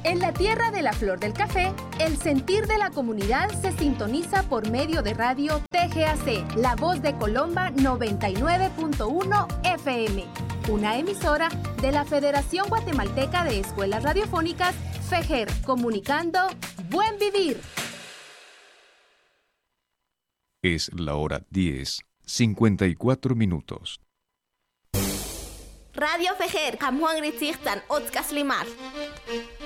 En la tierra de la flor del café, el sentir de la comunidad se sintoniza por medio de radio TGAC, La Voz de Colomba 99.1 FM, una emisora de la Federación Guatemalteca de Escuelas Radiofónicas, FEGER, comunicando Buen Vivir. Es la hora 10:54 minutos. Radio FEGER, Kamuan Ritzirtan, Otzkas Limar.